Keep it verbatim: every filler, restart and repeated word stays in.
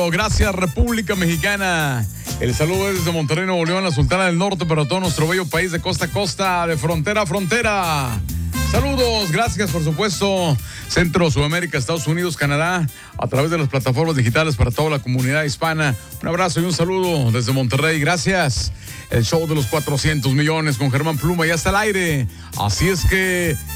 Gracias, República Mexicana. El saludo es desde Monterrey, Nuevo León, la Sultana del Norte, para todo nuestro bello país de costa a costa, de frontera a frontera. Saludos, gracias, por supuesto, Centro, Sudamérica, Estados Unidos, Canadá, a través de las plataformas digitales para toda la comunidad hispana. Un abrazo y un saludo desde Monterrey, gracias. El show de los cuatrocientos millones con Germán Pluma ya está al aire. Así es que